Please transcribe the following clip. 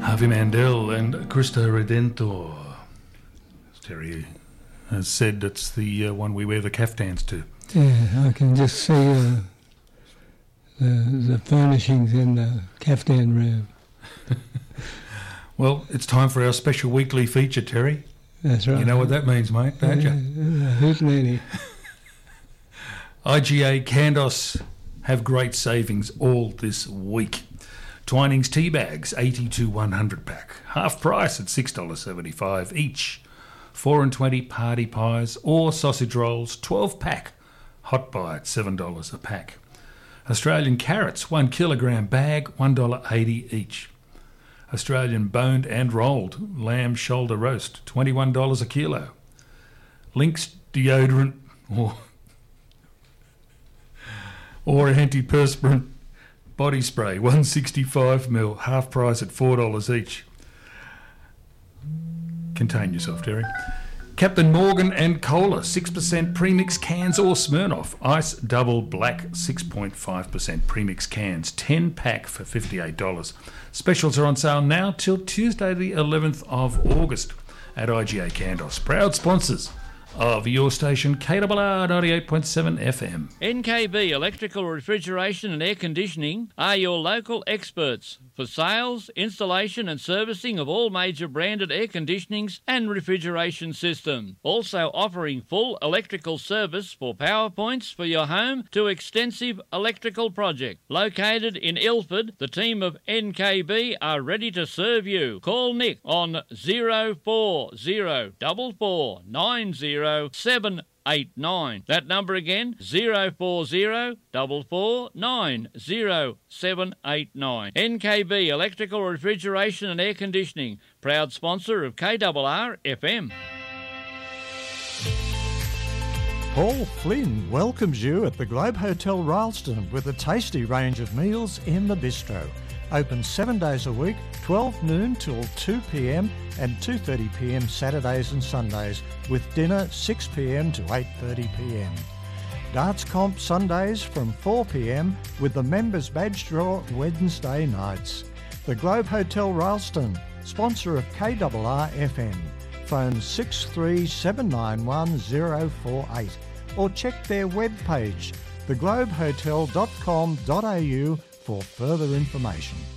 Harvey Mandel and Cristo Redentor. As Terry has said, it's the one we wear the caftans to. Yeah, I can just see the furnishings in the caftan room. Well, it's time for our special weekly feature, Terry. That's right. You know what that means, mate, don't you? Who's nanny? IGA Candos have great savings all this week. Twinings tea bags, 80 to 100 pack. Half price at $6.75 each. 4 and 20 party pies or sausage rolls, 12 pack. Hot buy at $7 a pack. Australian carrots, 1 kilogram bag, $1.80 each. Australian boned and rolled lamb shoulder roast, $21 a kilo. Lynx deodorant or antiperspirant body spray, 165ml, half price at $4 each. Contain yourself, Terry. Captain Morgan and Cola, 6% premix cans or Smirnoff. Ice Double Black, 6.5% premix cans, 10 pack for $58. Specials are on sale now till Tuesday the 11th of August at IGA Candos. Proud sponsors of your station, KRR 98.7 FM. NKB Electrical Refrigeration and Air Conditioning are your local experts for sales, installation and servicing of all major branded air conditionings and refrigeration systems. Also offering full electrical service for power points for your home to extensive electrical project. Located in Ilford, the team of NKB are ready to serve you. Call Nick on 0404490789. That number again, 0404490789. NKB Electrical Refrigeration and Air Conditioning, proud sponsor of KRR FM. Paul Flynn welcomes you at the Globe Hotel Rylstone with a tasty range of meals in the bistro. Open 7 days a week, 12 noon till 2 p.m. and 2:30 p.m. Saturdays and Sundays, with dinner 6 p.m. to 8:30 p.m. Darts comp Sundays from 4 p.m. with the members badge draw Wednesday nights. The Globe Hotel Rylstone, sponsor of KRR FM. Phone 63791 or check their webpage, theglobehotel.com.au for further information.